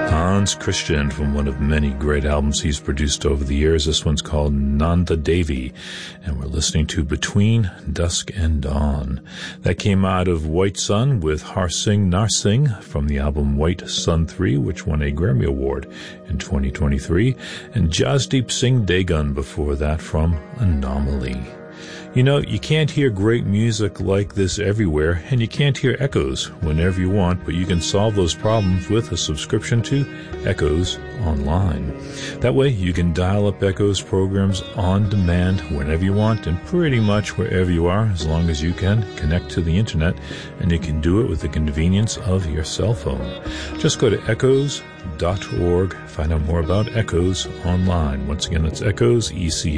Hans Christian from one of many great albums he's produced over the years. This one's called Nanda Devi, and we're listening to Between Dusk and Dawn. That came out of White Sun with Har Singh Narsingh from the album White Sun 3, which won a Grammy Award in 2023, and Jasdeep Singh Degan before that from Anomaly. You know, you can't hear great music like this everywhere, and you can't hear Echoes whenever you want, but you can solve those problems with a subscription to Echoes Online. That way, you can dial up Echoes programs on demand whenever you want and pretty much wherever you are, as long as you can connect to the internet, and you can do it with the convenience of your cell phone. Just go to echoes.org, find out more about Echoes Online. Once again, it's Echoes,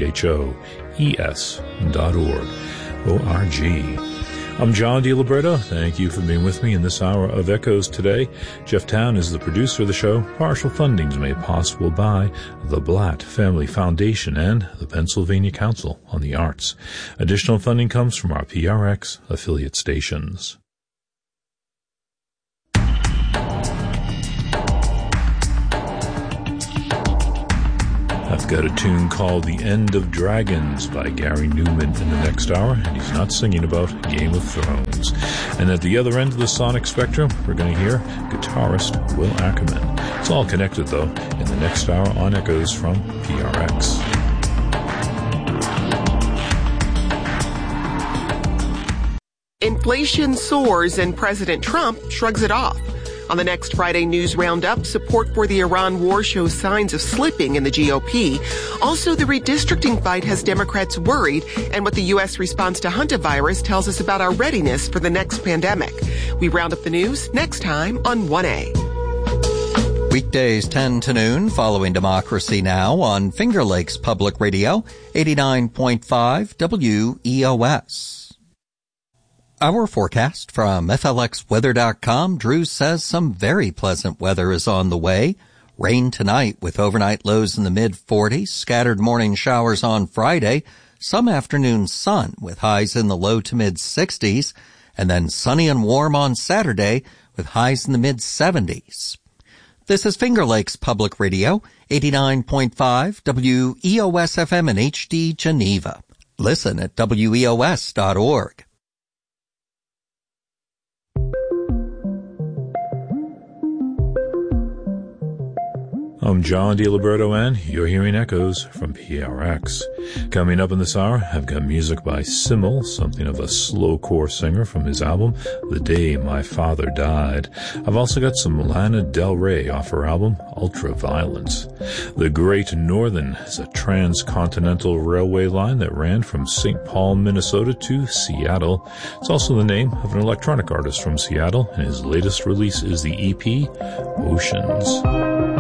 ECHOES.org. O-R-G. I'm John DiLiberto. Thank you for being with me in this hour of Echoes today. Jeff Town is the producer of the show. Partial funding is made possible by the Blatt Family Foundation and the Pennsylvania Council on the Arts. Additional funding comes from our PRX affiliate stations. I've got a tune called The End of Dragons by Gary Newman in the next hour, and he's not singing about Game of Thrones. And at the other end of the sonic spectrum, we're going to hear guitarist Will Ackerman. It's all connected, though, in the next hour on Echoes from PRX. Inflation soars and President Trump shrugs it off. On the next Friday News Roundup, support for the Iran war shows signs of slipping in the GOP. Also, the redistricting fight has Democrats worried, and what the U.S. response to hantavirus tells us about our readiness for the next pandemic. We round up the news next time on 1A. Weekdays 10 to noon, following Democracy Now! On Finger Lakes Public Radio, 89.5 WEOS. Our forecast from FLXweather.com. Drew says some very pleasant weather is on the way. Rain tonight with overnight lows in the mid-40s, scattered morning showers on Friday, some afternoon sun with highs in the low to mid-60s, and then sunny and warm on Saturday with highs in the mid-70s. This is Finger Lakes Public Radio, 89.5 WEOS-FM in HD Geneva. Listen at WEOS.org. I'm John DiLiberto, and you're hearing Echoes from PRX. Coming up in this hour, I've got music by Simmel, something of a slowcore singer from his album The Day My Father Died. I've also got some Lana Del Rey off her album Ultraviolence. The Great Northern is a transcontinental railway line that ran from St. Paul, Minnesota to Seattle. It's also the name of an electronic artist from Seattle, and his latest release is the EP Oceans.